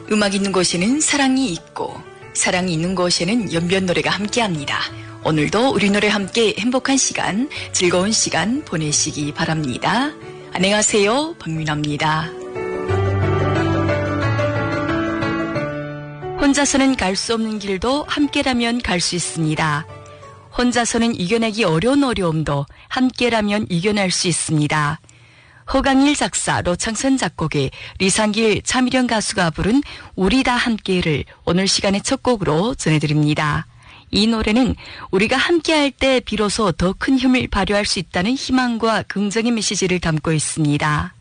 음악 있는 곳에는 사랑이 있고 사랑이 있는 곳에는 연변 노래가 함께합니다. 오늘도 우리 노래 함께 행복한 시간, 즐거운 시간 보내시기 바랍니다. 안녕하세요, 박민아입니다. 혼자서는 갈 수 없는 길도 함께라면 갈 수 있습니다. 혼자서는 이겨내기 어려운 어려움도 함께라면 이겨낼 수 있습니다. 허강일 작사, 로창선 작곡의 리상길, 차미령 가수가 부른 우리 다 함께를 오늘 시간의 첫 곡으로 전해드립니다. 이 노래는 우리가 함께할 때 비로소 더 큰 힘을 발휘할 수 있다는 희망과 긍정의 메시지를 담고 있습니다.